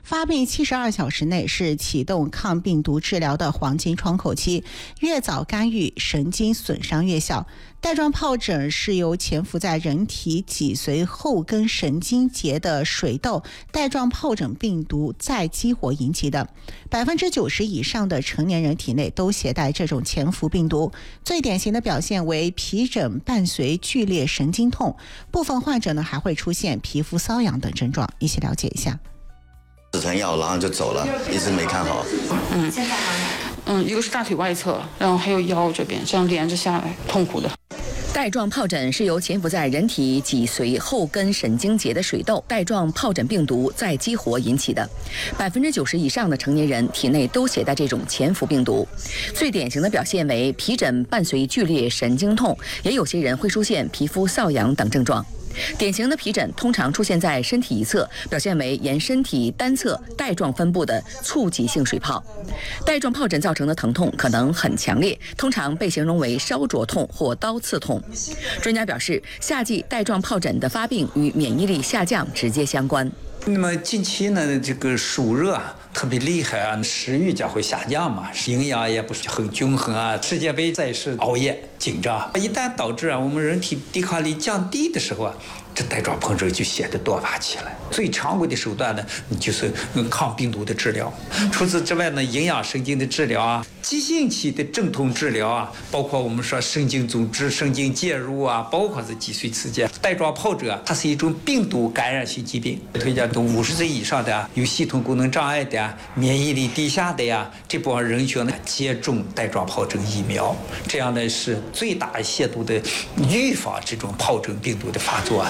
发病72小时内是启动抗病毒治疗的黄金窗口期，越早干预，神经损伤越小。带状疱疹是由潜伏在人体脊髓后根神经节的水痘带状疱疹病毒再激活引起的。90%以上的成年人体内都携带这种潜伏病毒，最典型的表现为皮疹伴随剧烈神经痛，部分患者呢还会出现皮肤瘙痒等症状。一起了解一下。 止疼药，然后就走了，一直没看好。 一个是大腿外侧，然后还有腰这边，这样连着下来，痛苦的。 带状疱疹是由潜伏在人体脊髓后根神经节的水痘带状疱疹病毒再激活引起的。90%以上的成年人体内都携带这种潜伏病毒，最典型的表现为皮疹伴随剧烈神经痛，也有些人会出现皮肤瘙痒等症状。典型的皮疹通常出现在身体一侧，表现为沿身体单侧带状分布的簇集性水泡。带状疱疹造成的疼痛可能很强烈，通常被形容为烧灼痛或刀刺痛。专家表示，夏季带状疱疹的发病与免疫力下降直接相关。 那么近期呢，这个暑热特别厉害啊，食欲将会下降嘛，营养也不是很均衡啊。世界杯赛事熬夜紧张，一旦导致我们人体抵抗力降低的时候这带状疱疹就显得多发起来。最常规的手段呢，就是抗病毒的治疗。除此之外呢，营养神经的治疗急性期的镇痛治疗包括我们说神经组织、神经介入包括是脊髓刺激。带状疱疹它是一种病毒感染性疾病，推荐都50岁以上的有系统功能障碍的、免疫力低下的这部分人群呢，接种带状疱疹疫苗，这样呢是最大限度的预防这种疱疹病毒的发作。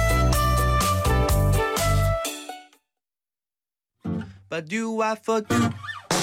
But do I for